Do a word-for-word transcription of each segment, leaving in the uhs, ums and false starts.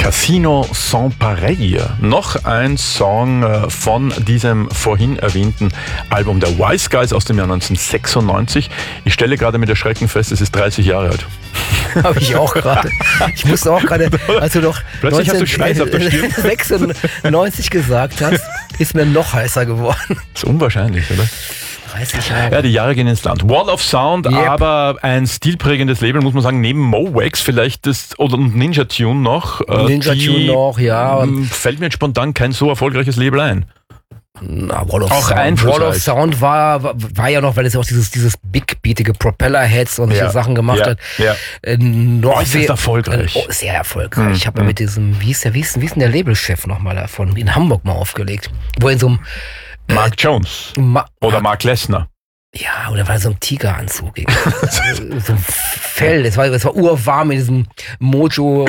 Casino Sans Pareil. Noch ein Song von diesem vorhin erwähnten Album der Wise Guys aus dem Jahr neunzehnhundertsechsundneunzig. Ich stelle gerade mit Erschrecken fest, es ist dreißig Jahre alt. Habe ich auch gerade. Ich musste auch gerade, als du doch Plötzlich hast du Schweiß auf der Stirn. sechsundneunzig gesagt hast, ist mir noch heißer geworden. Das ist unwahrscheinlich, oder? dreißig Jahre. Ja, die Jahre gehen ins Land. Wall of Sound, yep. Aber ein stilprägendes Label, muss man sagen, neben Mowax vielleicht das, oder Ninja Tune noch. Ninja die, Tune noch, ja. Fällt mir jetzt spontan kein so erfolgreiches Label ein. Na, Wall of auch Sound. Wall of Sound war, war, war ja noch, weil es auch dieses, dieses big-beatige Propeller-Heads und ja. so Sachen gemacht ja. hat. Ja. Äh, noch ist das erfolgreich. Äh, oh, sehr erfolgreich. Mhm. Ich habe ja mit diesem, wie ist der, wie ist, wie ist denn der Labelchef nochmal davon, in Hamburg mal aufgelegt. Wo in so einem äh, Mark Jones Ma- oder Mark Lesnar. Ja, oder war das so ein Tigeranzug? So ein Fell, es war, es war urwarm in diesem Mojo.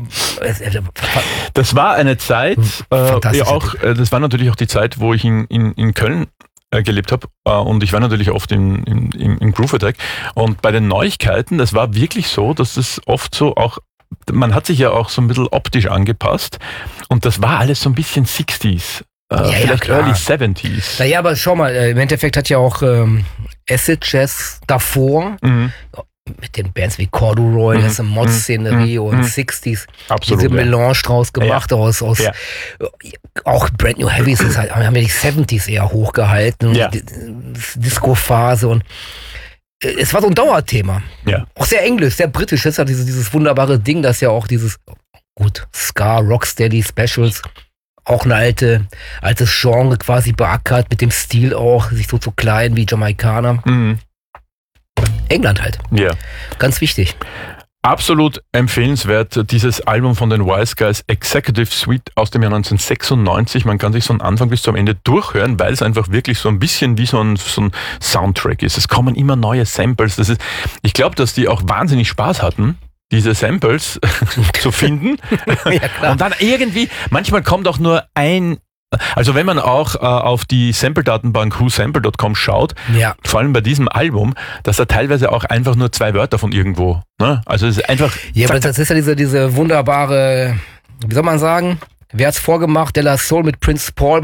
Das war eine Zeit, äh, ja auch, das war natürlich auch die Zeit, wo ich in, in, in Köln äh, gelebt habe äh, und ich war natürlich oft in, in, im, im Groove Attack und bei den Neuigkeiten, das war wirklich so, dass das oft so auch, man hat sich ja auch so ein bisschen optisch angepasst und das war alles so ein bisschen sixties. Uh, ja, vielleicht ja, Early seventies. Naja, aber schau mal, im Endeffekt hat ja auch ähm, Acid Jazz davor, mhm. mit den Bands wie Corduroy, mhm. das ist Mod-Szenerie mhm. und mhm. sixties, absolut, diese ja. Melange draus gemacht, ja. aus, aus ja. auch Brand New Heavies, ist halt, haben wir die seventies eher hochgehalten, ja. Disco-Phase und es war so ein Dauerthema. Ja. Auch sehr englisch, sehr britisch, das ist ja dieses, dieses wunderbare Ding, das ja auch dieses, gut, Ska, Rocksteady, Specials, auch ein alte, altes Genre quasi beackert, mit dem Stil auch, sich so zu klein wie Jamaikaner. Mhm. England halt. Ja. Ganz wichtig. Absolut empfehlenswert, dieses Album von den Wise Guys, Executive Suite aus dem Jahr neunzehnhundertsechsundneunzig. Man kann sich so von Anfang bis zum Ende durchhören, weil es einfach wirklich so ein bisschen wie so ein, so ein Soundtrack ist. Es kommen immer neue Samples. Das ist, ich glaube, dass die auch wahnsinnig Spaß hatten, diese Samples zu finden. Ja, klar. Und dann irgendwie, manchmal kommt auch nur ein, also wenn man auch äh, auf die Sample-Datenbank who sample dot com schaut, ja. vor allem bei diesem Album, dass da teilweise auch einfach nur zwei Wörter von irgendwo, ne? Also es ist einfach... Ja, aber das ist ja diese, diese wunderbare, wie soll man sagen, wer hat's vorgemacht? De La Soul mit Prince Paul